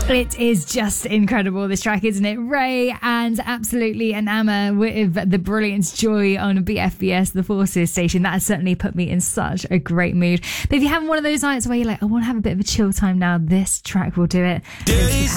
It is just incredible, this track, isn't it? Ray and absolutely enamored with the brilliant Joy on BFBS, the Forces station. That has certainly put me in such a great mood. But if you're having one of those nights where you're like, I want to have a bit of a chill time now, this track will do it.